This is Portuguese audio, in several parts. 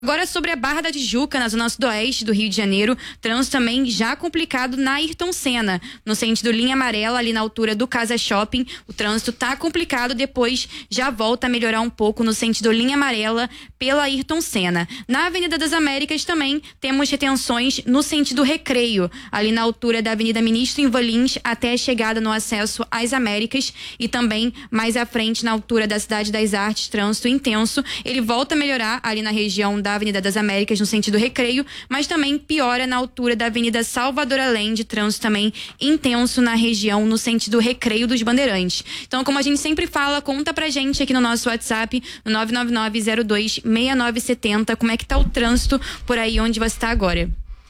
Agora sobre a Barra da Tijuca, na zona sudoeste do Rio de Janeiro, trânsito também já complicado na Ayrton Senna, no sentido linha amarela, ali na altura do Casa Shopping. O trânsito tá complicado, depois já volta a melhorar um pouco no sentido linha amarela pela Ayrton Senna. Na Avenida das Américas também temos retenções no sentido Recreio, ali na altura da Avenida Ministro Invalins até a chegada no acesso às Américas, e também mais à frente na altura da Cidade das Artes, trânsito intenso. Ele volta a melhorar ali na região da Avenida das Américas no sentido Recreio, mas também piora na altura da Avenida Salvador Allende, trânsito também intenso na região no sentido Recreio dos Bandeirantes. Então, como a gente sempre fala, conta pra gente aqui no nosso WhatsApp, no 999026970, como é que tá o trânsito por aí onde você tá agora.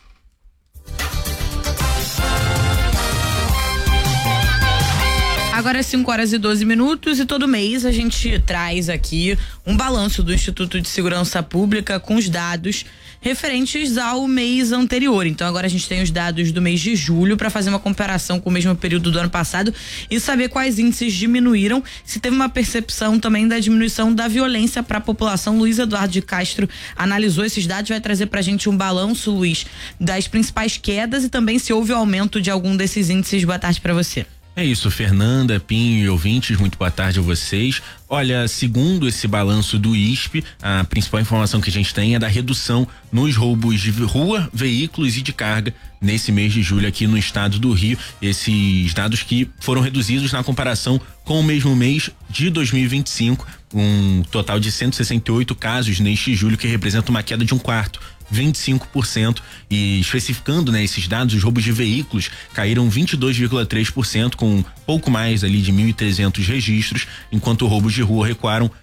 Agora 5h12 e todo mês a gente traz aqui um balanço do Instituto de Segurança Pública com os dados referentes ao mês anterior. Então agora a gente tem os dados do mês de julho para fazer uma comparação com o mesmo período do ano passado e saber quais índices diminuíram, se teve uma percepção também da diminuição da violência para a população. Luiz Eduardo de Castro analisou esses dados, vai trazer pra gente um balanço, Luiz, das principais quedas e também se houve aumento de algum desses índices. Boa tarde para você. É isso, Fernanda, Pinho e ouvintes, muito boa tarde a vocês. Olha, segundo esse balanço do ISP, a principal informação que a gente tem é da redução nos roubos de rua, veículos e de carga nesse mês de julho aqui no estado do Rio. Esses dados que foram reduzidos na comparação com o mesmo mês de 2025, um total de 168 casos neste julho, que representa uma queda de 1/4. 25%, e especificando, né, esses dados, os roubos de veículos caíram 22,3%, com pouco mais ali de 1.300 registros, enquanto roubos de rua recuaram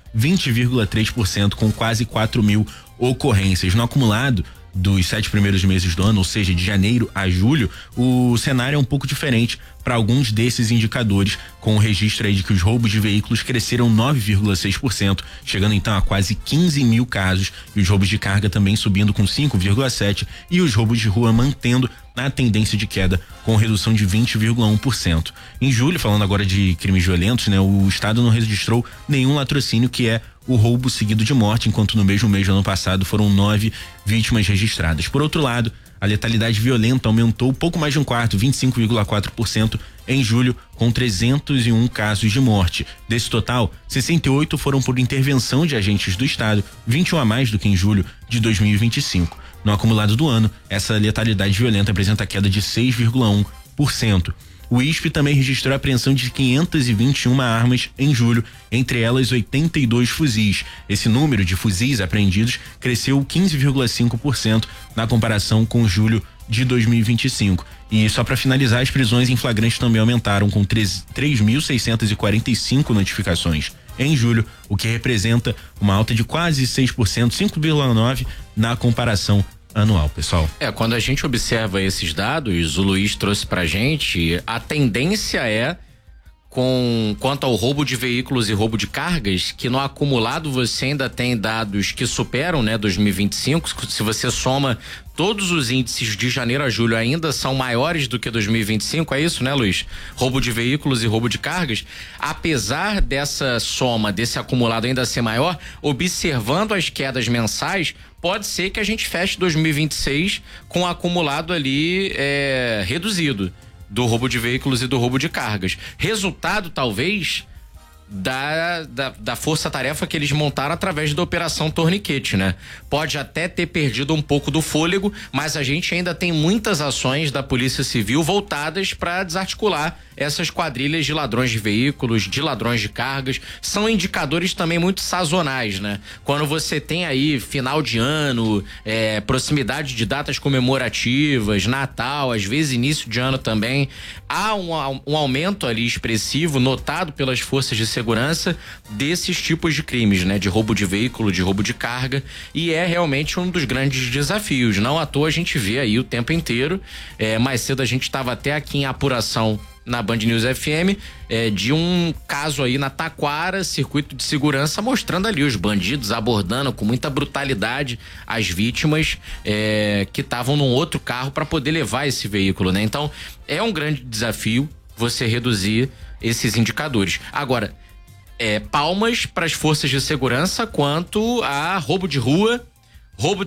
20,3%, com quase 4.000 ocorrências. No acumulado dos 7 primeiros meses do ano, ou seja, de janeiro a julho, o cenário é um pouco diferente para alguns desses indicadores, com o registro aí de que os roubos de veículos cresceram 9,6%, chegando então a quase 15.000 casos, e os roubos de carga também subindo com 5,7%, e os roubos de rua mantendo na tendência de queda, com redução de 20,1%. Em julho, falando agora de crimes violentos, né, o estado não registrou nenhum latrocínio, que é o roubo seguido de morte, enquanto no mesmo mês do ano passado foram 9 vítimas registradas. Por outro lado, a letalidade violenta aumentou pouco mais de 1/4, 25,4% em julho, com 301 casos de morte. Desse total, 68 foram por intervenção de agentes do estado, 21 a mais do que em julho de 2025. No acumulado do ano, essa letalidade violenta apresenta queda de 6,1%. O ISP também registrou a apreensão de 521 armas em julho, entre elas 82 fuzis. Esse número de fuzis apreendidos cresceu 15,5% na comparação com julho de 2025. E só para finalizar, as prisões em flagrante também aumentaram, com 3.645 notificações em julho, o que representa uma alta de quase 6%, 5,9% na comparação anual, pessoal. Quando a gente observa esses dados, o Luiz trouxe pra gente, a tendência é, quanto ao roubo de veículos e roubo de cargas, que no acumulado você ainda tem dados que superam, né, 2025, se você soma todos os índices de janeiro a julho ainda são maiores do que 2025, é isso, né, Luiz? Roubo de veículos e roubo de cargas. Apesar dessa soma, desse acumulado ainda ser maior, observando as quedas mensais, pode ser que a gente feche 2026 com o acumulado ali reduzido do roubo de veículos e do roubo de cargas. Resultado, talvez, da força-tarefa que eles montaram através da Operação Torniquete, né? Pode até ter perdido um pouco do fôlego, mas a gente ainda tem muitas ações da Polícia Civil voltadas para desarticular essas quadrilhas de ladrões de veículos, de ladrões de cargas. São indicadores também muito sazonais, né? Quando você tem aí final de ano, proximidade de datas comemorativas, Natal, às vezes início de ano também, há um aumento ali expressivo notado pelas forças de segurança desses tipos de crimes, né? De roubo de veículo, de roubo de carga, e é realmente um dos grandes desafios. Não à toa a gente vê aí o tempo inteiro. Mais cedo a gente estava até aqui em apuração na Band News FM, de um caso aí na Taquara, circuito de segurança, mostrando ali os bandidos abordando com muita brutalidade as vítimas que estavam num outro carro para poder levar esse veículo, né? Então, é um grande desafio você reduzir esses indicadores. Agora, palmas para as forças de segurança quanto a roubo de rua, roubo